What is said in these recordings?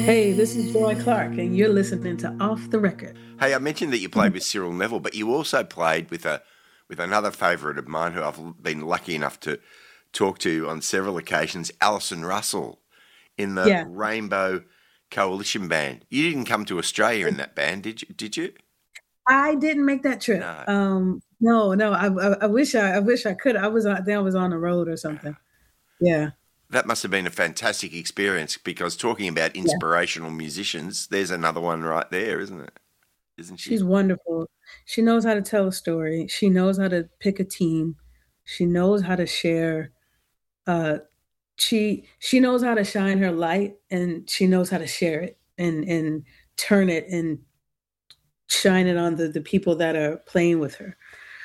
Hey, this is Joy Clark, and you're listening to Off the Record. Hey, I mentioned that you played with Cyril Neville, but you also played with another favourite of mine who I've been lucky enough to talk to on several occasions, Alison Russell, in the Yeah, Rainbow Coalition Band. You didn't come to Australia in that band, did you? I didn't make that trip. No. No. I wish I could. I was on the road or something. Yeah, That must have been a fantastic experience because talking about yeah. inspirational musicians, there's another one right there, isn't it? Isn't she? She's wonderful. She knows how to tell a story. She knows how to pick a team. She knows how to share. Uh, she knows how to shine her light, and she knows how to share it and turn it and shine it on the people that are playing with her.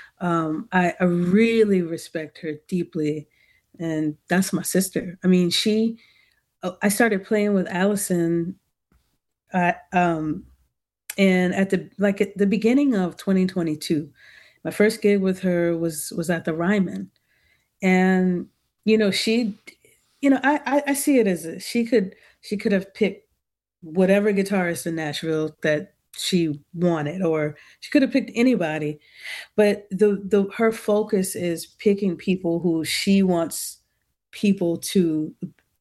I really respect her deeply, and that's my sister. I mean, I started playing with Allison at, and at the beginning of 2022. My first gig with her was at the Ryman, and she, I see it as she could have picked whatever guitarist in Nashville that she wanted, or she could have picked anybody, but the her focus is picking people who she wants people to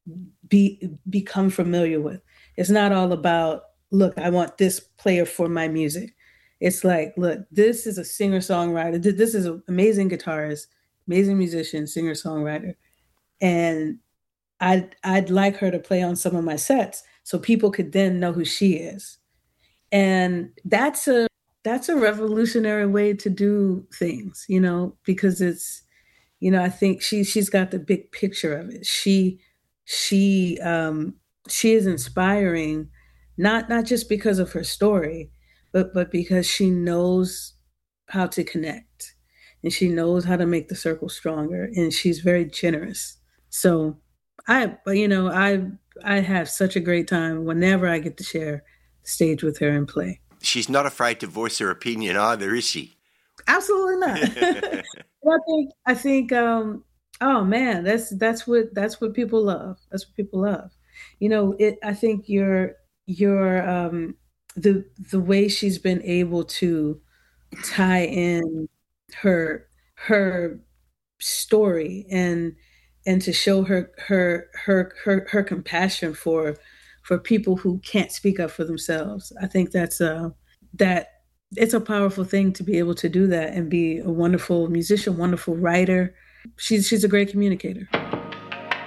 become familiar with. It's not all about, look, I want this player for my music. It's like, look, this is a singer-songwriter. This is an amazing guitarist, amazing musician, singer-songwriter. And I'd like her to play on some of my sets so people could then know who she is. And that's a revolutionary way to do things, because it's, I think she's got the big picture of it. She she is inspiring, not just because of her story, but because she knows how to connect, and she knows how to make the circle stronger, and she's very generous. So I have such a great time whenever I get to share the stage with her and play. She's not afraid to voice her opinion either, is she? Absolutely not. Oh man, that's what people love. That's what people love. I think your the way she's been able to tie in her story and to show her compassion for people who can't speak up for themselves. I think that it's a powerful thing to be able to do that and be a wonderful musician, wonderful writer. She's a great communicator.